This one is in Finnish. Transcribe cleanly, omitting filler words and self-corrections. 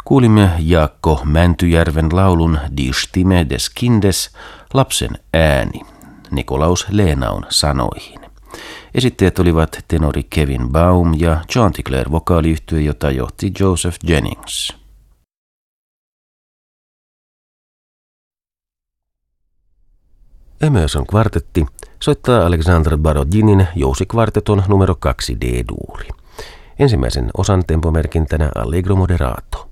Kuulimme Jaakko Mäntyjärven laulun Die Stimme des Kindes, lapsen ääni, Nikolaus Leenaun sanoihin. Esittäjät olivat tenori Kevin Baum ja Chanticleer vokaaliyhtye, jota johti Joseph Jennings. Emerson kvartetti soittaa Alexandre Borodinin jousikvarteton numero 2 D-duuri. Ensimmäisen osan tempomerkintänä Allegro moderato.